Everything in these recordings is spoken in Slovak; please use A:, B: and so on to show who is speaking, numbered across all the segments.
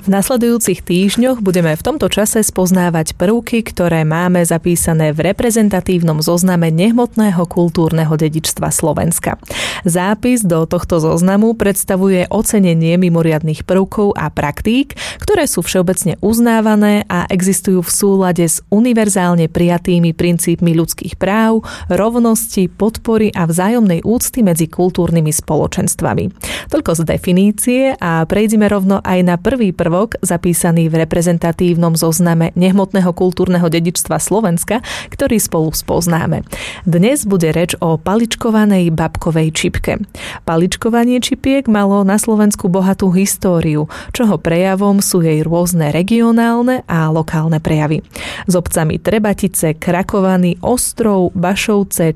A: V nasledujúcich týždňoch budeme v tomto čase spoznávať prvky, ktoré máme zapísané v reprezentatívnom zozname nehmotného kultúrneho dedičstva Slovenska. Zápis do tohto zoznamu predstavuje ocenenie mimoriadnych prvkov a praktík, ktoré sú všeobecne uznávané a existujú v súlade s univerzálne prijatými princípmi ľudských práv, rovnosti, podpory a vzájomnej úcty medzi kultúrnymi spoločenstvami. Toľko z definície a prejdime rovno aj na prvý prvok zapísaný v reprezentatívnom zozname nehmotného kultúrneho dedičstva Slovenska, ktorý spolu spoznáme. Dnes bude reč o paličkovanej babkovej čipke. Paličkovanie čipiek malo na Slovensku bohatú históriu, čoho prejavom sú jej rôzne regionálne a lokálne prejavy. S obcami Trebatice, Krakovany, Ostrov, Bašovce,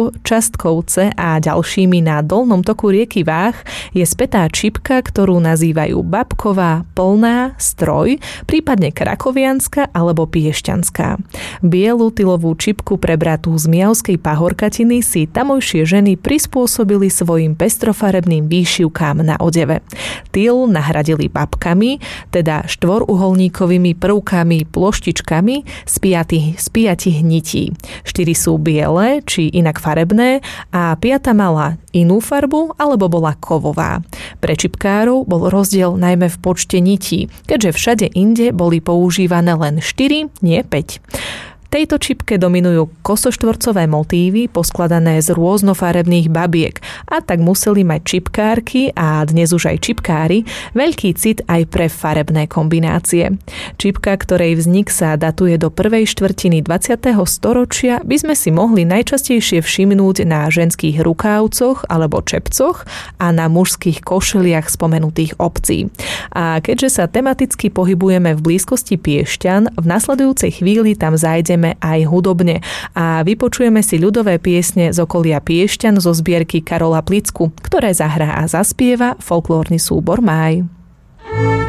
A: Častkovce a ďalšími na dolnom toku rieky Váh je spätá čipka, ktorú nazývajú babková, plná, stroj, prípadne krakovianska alebo piešťanská. Bielu tylovú čipku prebratú z Mijavskej pahorkatiny si tamojšie ženy prispôsobili svojim pestrofarebným výšivkám na odeve. Tyl nahradili babkami, teda štvoruholníkovými prvkami ploštičkami z piatich nití. 4 sú biele, či inak farebné a 5 mala inú farbu alebo bola kovová. Pre čipkárov bol rozdiel najmä v počte nití, keďže všade inde boli používané len 4, nie 5. V tejto čipke dominujú kosoštvorcové motívy poskladané z rôznofarebných babiek a tak museli mať čipkárky a dnes už aj čipkári veľký cit aj pre farebné kombinácie. Čipka, ktorej vznik sa datuje do prvej štvrtiny 20. storočia, by sme si mohli najčastejšie všimnúť na ženských rukávcoch alebo čepcoch a na mužských košeliach spomenutých obcí. A keďže sa tematicky pohybujeme v blízkosti Piešťan, v nasledujúcej chvíli tam zájdeme aj hudobne a vypočujeme si ľudové piesne z okolia Piešťan zo zbierky Karola Plicku, ktoré zahrá a zaspieva folklórny súbor Máj.